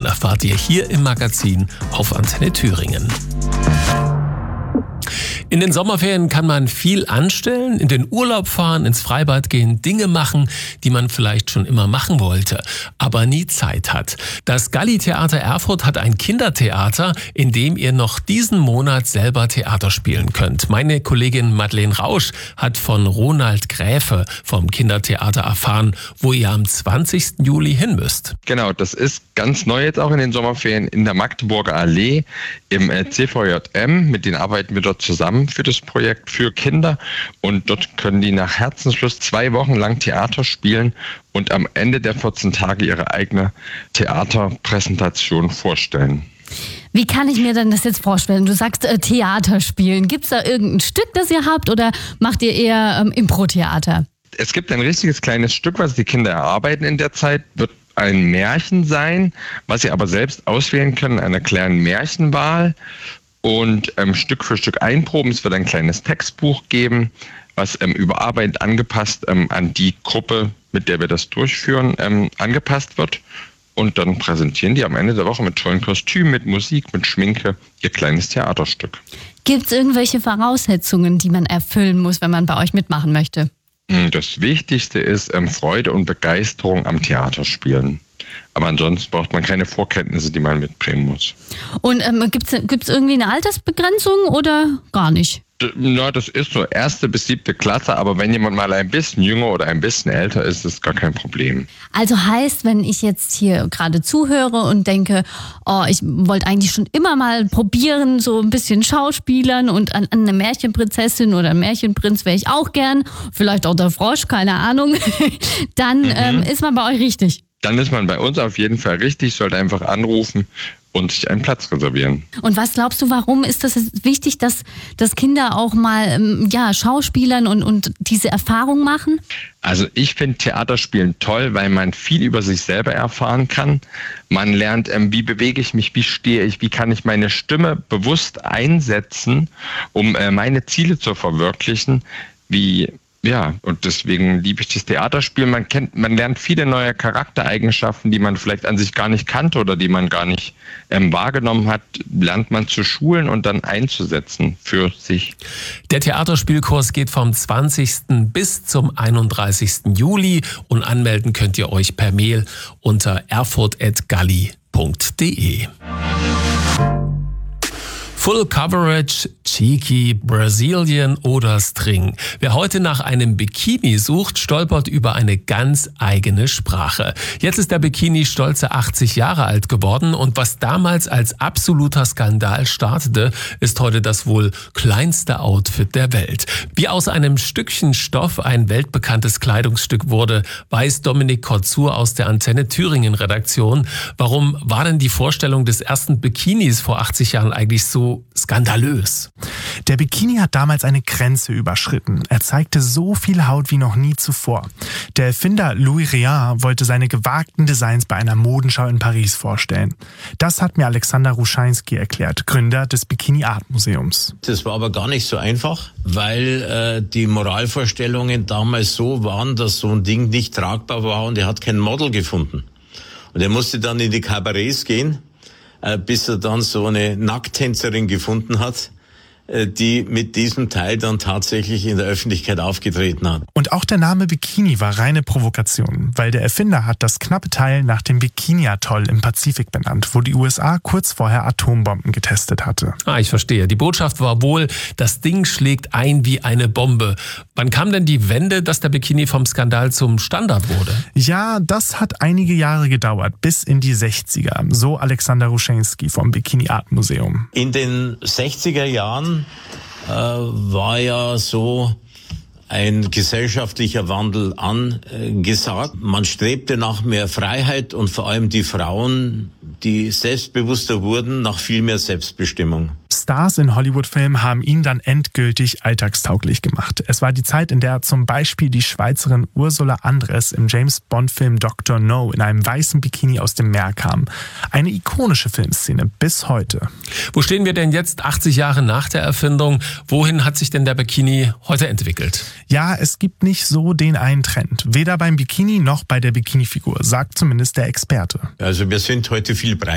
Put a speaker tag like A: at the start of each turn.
A: erfahrt ihr hier im Magazin auf Antenne Thüringen. In den Sommerferien kann man viel anstellen, in den Urlaub fahren, ins Freibad gehen, Dinge machen, die man vielleicht schon immer machen wollte, aber nie Zeit hat. Das Galli-Theater Erfurt hat ein Kindertheater, in dem ihr noch diesen Monat selber Theater spielen könnt. Meine Kollegin Madeleine Rausch hat von Ronald Gräfe vom Kindertheater erfahren, wo ihr am 20. Juli hin müsst.
B: Genau, das ist ganz neu jetzt auch in den Sommerferien in der Magdeburger Allee im CVJM. Mit denen arbeiten wir dort zusammen für das Projekt für Kinder, und dort können die nach Herzenslust 2 Wochen lang Theater spielen und am Ende der 14 Tage ihre eigene Theaterpräsentation vorstellen.
C: Wie kann ich mir denn das jetzt vorstellen? Du sagst Theater spielen. Gibt es da irgendein Stück, das ihr habt, oder macht ihr eher Impro-Theater?
B: Es gibt ein richtiges kleines Stück, was die Kinder erarbeiten in der Zeit, wird ein Märchen sein, was sie aber selbst auswählen können, einer kleinen Märchenwahl. Und Stück für Stück einproben. Es wird ein kleines Textbuch geben, was überarbeitet, angepasst an die Gruppe, mit der wir das durchführen, angepasst wird. Und dann präsentieren die am Ende der Woche mit tollen Kostümen, mit Musik, mit Schminke ihr kleines Theaterstück.
C: Gibt es irgendwelche Voraussetzungen, die man erfüllen muss, wenn man bei euch mitmachen möchte?
B: Das Wichtigste ist Freude und Begeisterung am Theaterspielen. Aber ansonsten braucht man keine Vorkenntnisse, die man mitbringen muss.
C: Und gibt's irgendwie eine Altersbegrenzung oder gar nicht?
B: Na, das ist so 1. bis 7. Klasse, aber wenn jemand mal ein bisschen jünger oder ein bisschen älter ist, ist gar kein Problem.
C: Also heißt, wenn ich jetzt hier gerade zuhöre und denke, oh, ich wollte eigentlich schon immer mal probieren, so ein bisschen Schauspielern, und an eine Märchenprinzessin oder einen Märchenprinz wäre ich auch gern, vielleicht auch der Frosch, keine Ahnung, dann ist man bei euch richtig.
B: Dann ist man bei uns auf jeden Fall richtig, sollte einfach anrufen und sich einen Platz reservieren.
C: Und was glaubst du, warum ist das wichtig, dass Kinder auch mal schauspielern und diese Erfahrung machen?
B: Also ich finde Theaterspielen toll, weil man viel über sich selber erfahren kann. Man lernt, wie bewege ich mich, wie stehe ich, wie kann ich meine Stimme bewusst einsetzen, um meine Ziele zu verwirklichen, und deswegen liebe ich das Theaterspiel. Man lernt viele neue Charaktereigenschaften, die man vielleicht an sich gar nicht kannte oder die man gar nicht wahrgenommen hat, lernt man zu schulen und dann einzusetzen für sich.
A: Der Theaterspielkurs geht vom 20. bis zum 31. Juli und anmelden könnt ihr euch per Mail unter erfurt@galli.de. Full Coverage, Cheeky, Brazilian oder String. Wer heute nach einem Bikini sucht, stolpert über eine ganz eigene Sprache. Jetzt ist der Bikini stolze 80 Jahre alt geworden, und was damals als absoluter Skandal startete, ist heute das wohl kleinste Outfit der Welt. Wie aus einem Stückchen Stoff ein weltbekanntes Kleidungsstück wurde, weiß Dominik Kotzur aus der Antenne Thüringen Redaktion. Warum war denn die Vorstellung des ersten Bikinis vor 80 Jahren eigentlich so skandalös?
D: Der Bikini hat damals eine Grenze überschritten. Er zeigte so viel Haut wie noch nie zuvor. Der Erfinder Louis Réard wollte seine gewagten Designs bei einer Modenschau in Paris vorstellen. Das hat mir Alexander Ruscheinski erklärt, Gründer des Bikini Art Museums.
E: Das war aber gar nicht so einfach, weil die Moralvorstellungen damals so waren, dass so ein Ding nicht tragbar war, und er hat kein Model gefunden. Und er musste dann in die Kabarets gehen, bis er dann so eine Nackttänzerin gefunden hat, die mit diesem Teil dann tatsächlich in der Öffentlichkeit aufgetreten hat.
D: Und auch der Name Bikini war reine Provokation, weil der Erfinder hat das knappe Teil nach dem Bikini-Atoll im Pazifik benannt, wo die USA kurz vorher Atombomben getestet hatte.
A: Ich verstehe. Die Botschaft war wohl, das Ding schlägt ein wie eine Bombe. Wann kam denn die Wende, dass der Bikini vom Skandal zum Standard wurde?
D: Ja, das hat einige Jahre gedauert, bis in die 60er, so Alexander Ruscheinski vom Bikini Art Museum.
E: In den 60er Jahren war ja so ein gesellschaftlicher Wandel angesagt. Man strebte nach mehr Freiheit, und vor allem die Frauen, die selbstbewusster wurden, nach viel mehr Selbstbestimmung.
D: Stars in Hollywood-Filmen haben ihn dann endgültig alltagstauglich gemacht. Es war die Zeit, in der zum Beispiel die Schweizerin Ursula Andress im James-Bond-Film Dr. No in einem weißen Bikini aus dem Meer kam. Eine ikonische Filmszene bis heute.
A: Wo stehen wir denn jetzt 80 Jahre nach der Erfindung? Wohin hat sich denn der Bikini heute entwickelt?
D: Ja, es gibt nicht so den einen Trend. Weder beim Bikini noch bei der Bikini-Figur, sagt zumindest der Experte.
E: Also wir sind heute viel breiter